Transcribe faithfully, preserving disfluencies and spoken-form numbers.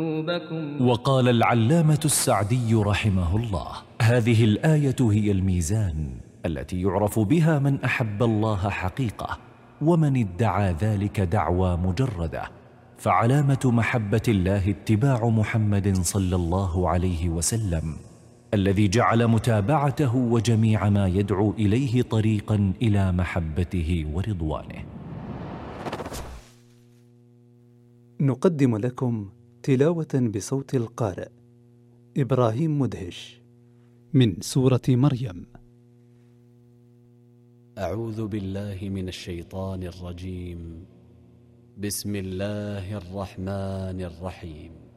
وقال العلامة السعدي رحمه الله: هذه الآية هي الميزان التي يعرف بها من أحب الله حقيقة، ومن ادعى ذلك دعوى مجردة. فعلامة محبة الله اتباع محمد صلى الله عليه وسلم، الذي جعل متابعته وجميع ما يدعو إليه طريقا إلى محبته ورضوانه. نقدم لكم تلاوة بصوت القارئ إبراهيم مدهش من سورة مريم. أعوذ بالله من الشيطان الرجيم. بسم الله الرحمن الرحيم.